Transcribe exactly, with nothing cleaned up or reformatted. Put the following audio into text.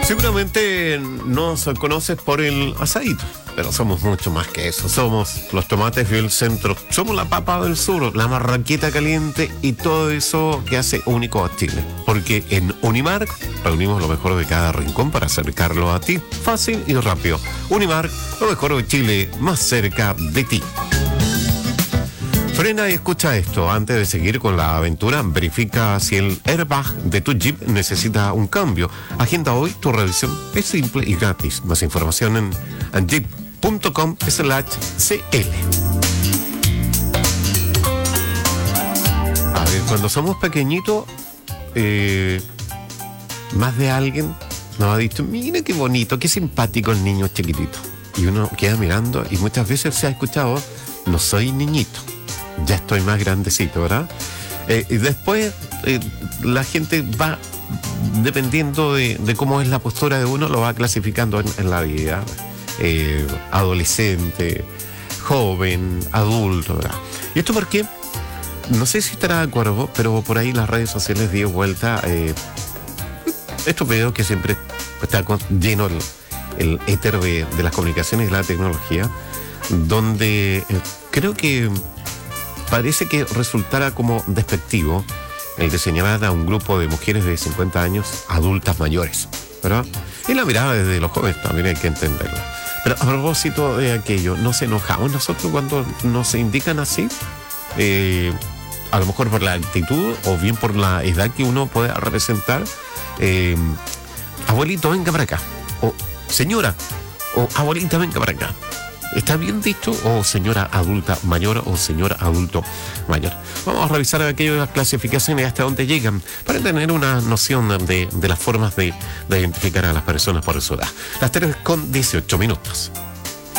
Seguramente nos conoces por el asadito, pero somos mucho más que eso. Somos los tomates del centro, somos la papa del sur, la marraqueta caliente y todo eso que hace único a Chile. Porque en Unimark reunimos lo mejor de cada rincón para acercarlo a ti, fácil y rápido. Unimark, lo mejor de Chile, más cerca de ti. Frena y escucha esto. Antes de seguir con la aventura, verifica si el airbag de tu Jeep necesita un cambio. Agenda hoy tu revisión. Es simple y gratis. Más información en, en jeep punto com slash c l. A ver, cuando somos pequeñitos, eh, más de alguien nos ha dicho, mira qué bonito, qué simpático el niño chiquitito. Y uno queda mirando y muchas veces se ha escuchado, no soy niñito. Ya estoy más grandecito, ¿verdad? Eh, y después eh, la gente va, dependiendo de, de cómo es la postura de uno, lo va clasificando en, en la vida. Eh, adolescente, joven, adulto, ¿verdad? ¿Y esto por qué? No sé si estará de acuerdo, pero por ahí las redes sociales dio vuelta eh, estos videos que siempre está con, lleno el, el éter de, de las comunicaciones y la tecnología, donde eh, creo que parece que resultara como despectivo el de señalar a un grupo de mujeres de cincuenta años, adultas mayores, ¿verdad? Y la mirada desde los jóvenes también hay que entenderlo. Pero a propósito de aquello, ¿nos enojamos nosotros cuando nos indican así? Eh, a lo mejor por la actitud o bien por la edad que uno puede representar. Eh, abuelito, venga para acá. O señora, o abuelita, venga para acá. ¿Está bien dicho? O señora adulta mayor o señor adulto mayor. Vamos a revisar aquellas clasificaciones hasta dónde llegan para tener una noción de, de las formas de, de identificar a las personas por su edad. Las tres con dieciocho minutos.